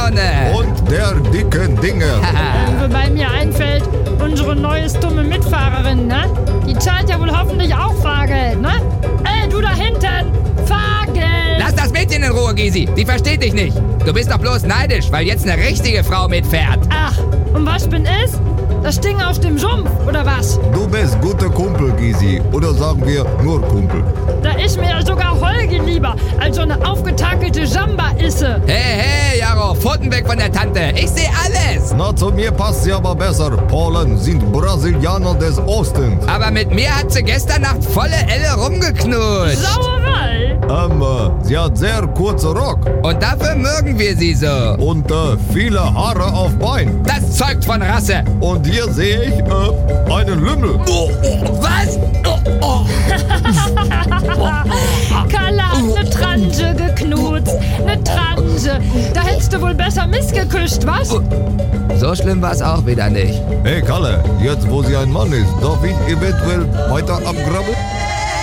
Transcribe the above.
Sonne. Und der dicken Dinge. Wobei mir einfällt, unsere neues dumme Mitfahrerin, ne? Die zahlt ja wohl hoffentlich auch Fahrgeld, ne? Ey, du da hinten! Fahrgeld! Lass das Mädchen in Ruhe, Gysi. Die versteht dich nicht. Du bist doch bloß neidisch, weil jetzt eine richtige Frau mitfährt. Ach, und was bin ich? Das Ding aus dem Sumpf, oder was? Du bist guter Kumpel, Gysi. Oder sagen wir nur Kumpel. Da ist mir ja sogar Holgi lieber, als so eine aufgetakelte Samba-Isse. Hey, Jaro, Pfoten weg von der Tante. Ich sehe alles. Na, zu mir passt sie aber besser. Polen sind Brasilianer des Ostens. Aber mit mir hat sie gestern Nacht volle Elle rumgeknutscht. Sauerei! Sie hat sehr kurze Rock Und dafür mögen wir sie so. und viele Haare auf Bein. Das zeugt von Rasse. Und hier sehe ich einen Lümmel. Was? Carla hat eine Transe geknutzt. Eine Transe. Da hättest du wohl besser missgeküsst, was? So schlimm war es auch wieder nicht. Hey Kalle, jetzt wo sie ein Mann ist, darf ich eventuell weiter abgrabbeln?